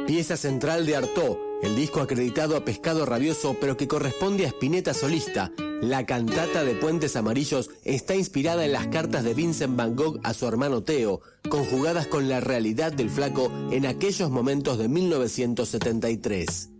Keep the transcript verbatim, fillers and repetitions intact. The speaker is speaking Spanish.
Pieza central de Artaud, el disco acreditado a Pescado Rabioso, pero que corresponde a Spinetta solista. La cantata de Puentes Amarillos está inspirada en las cartas de Vincent Van Gogh a su hermano Theo, conjugadas con la realidad del flaco en aquellos momentos de mil novecientos setenta y tres.